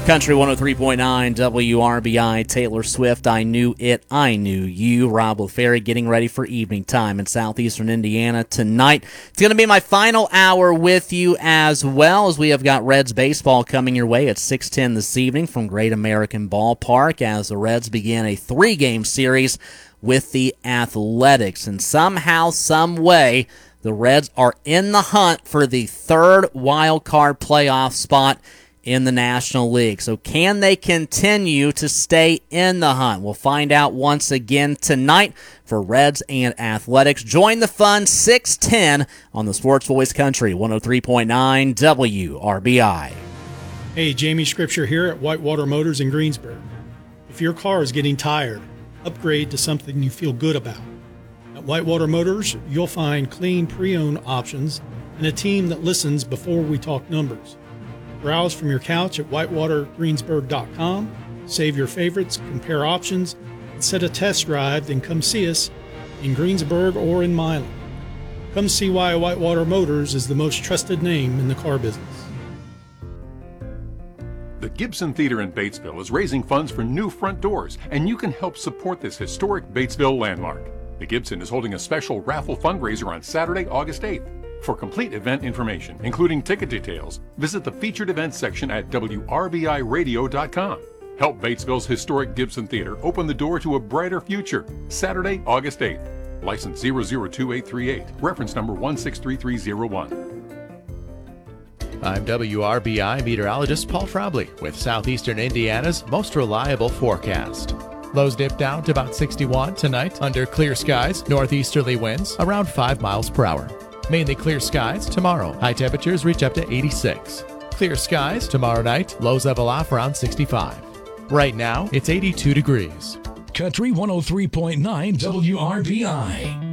Country 103.9 WRBI, Taylor Swift, I Knew It, I Knew You. Rob LaFerry getting ready for evening time in southeastern Indiana tonight. It's going to be my final hour with you as well, as we have got Reds baseball coming your way at 6:10 this evening from Great American Ballpark as the Reds begin a 3-game series with the Athletics. And somehow, some way, the Reds are in the hunt for the third wild card playoff spot in the National League. So can they continue to stay in the hunt? We'll find out once again tonight for Reds and Athletics. Join the fun 6:10 on the Sports Voice Country 103.9 WRBI. Hey, Jamie Scripture here at Whitewater Motors in Greensburg. If your car is getting tired, upgrade to something you feel good about. At Whitewater Motors, you'll find clean pre-owned options and a team that listens before we talk numbers. Browse from your couch at whitewatergreensburg.com, save your favorites, compare options, and set a test drive, then come see us in Greensburg or in Milan. Come see why Whitewater Motors is the most trusted name in the car business. The Gibson Theater in Batesville is raising funds for new front doors, and you can help support this historic Batesville landmark. The Gibson is holding a special raffle fundraiser on Saturday, August 8th. For complete event information, including ticket details, visit the featured events section at WRBIRadio.com. Help Batesville's historic Gibson Theater open the door to a brighter future. Saturday, August 8th. License 002838. Reference number 163301. I'm WRBI meteorologist Paul Trombley with Southeastern Indiana's most reliable forecast. Lows dip down to about 61 tonight under clear skies, northeasterly winds around 5 miles per hour. Mainly clear skies tomorrow. High temperatures reach up to 86. Clear skies tomorrow night. Lows level off around 65. Right now, it's 82 degrees. Country 103.9 WRBI.